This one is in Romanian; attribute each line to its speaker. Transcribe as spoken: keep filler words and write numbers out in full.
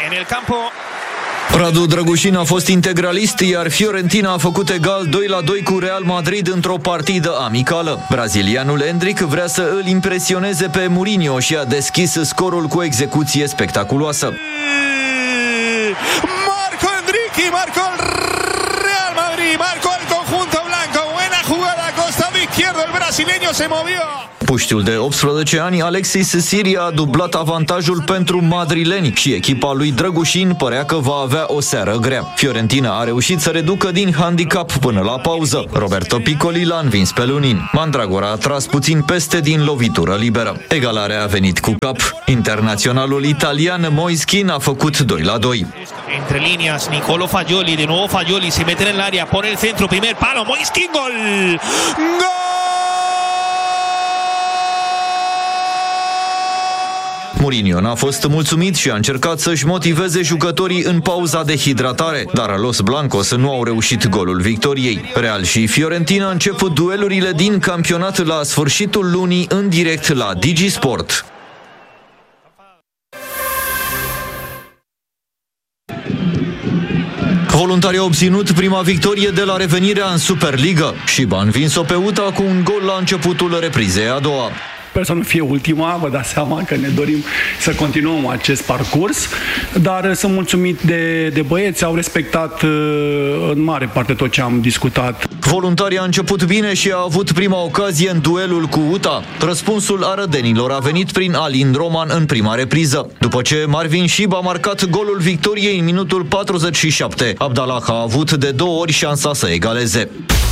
Speaker 1: En el campo.
Speaker 2: Radu Drăgușin a fost integralist, iar Fiorentina a făcut egal doi la doi cu Real Madrid într-o partidă amicală. Brazilianul Endrick vrea să îl impresioneze pe Mourinho și a deschis scorul cu execuție spectaculoasă.
Speaker 1: Marco Endrick, Marco Real Madrid, Marco el conjunto blanco, buena jugada, costado izquierdo, el brasileño se movió.
Speaker 2: Puștiul de optsprezece ani, Alexis Siria, a dublat avantajul pentru madrileni și echipa lui Drăgușin părea că va avea o seară grea. Fiorentina a reușit să reducă din handicap până la pauză. Roberto Piccoli l-a învins pe Lunin. Mandragora a tras puțin peste din lovitură liberă. Egalarea a venit cu cap. Internaționalul italian Moiskin a făcut doi la doi.
Speaker 1: Entre líneas, Nicolo Fagioli, de nuevo Fagioli, se mete en el área, pone el centro, primer palo, Moiskin, gol! ¡Gol!
Speaker 2: Mourinho n-a fost mulțumit și a încercat să-și motiveze jucătorii în pauza de hidratare, dar Los Blancos nu au reușit golul victoriei. Real și Fiorentina încep duelurile din campionat la sfârșitul lunii în direct la Digi Sport. Voluntarii au obținut prima victorie de la revenirea în Superliga și a învins-o pe U T A cu un gol la începutul reprizei a doua.
Speaker 3: Sper să nu fie ultima, vă dați seama că ne dorim să continuăm acest parcurs, dar sunt mulțumit de, de băieți, au respectat în mare parte tot ce am discutat.
Speaker 2: Voluntarii a început bine și a avut prima ocazie în duelul cu U T A. Răspunsul arădenilor a venit prin Alin Roman în prima repriză. După ce Marvin Șib a marcat golul victoriei în minutul patruzeci și șapte, Abdallah a avut de două ori șansa să egaleze.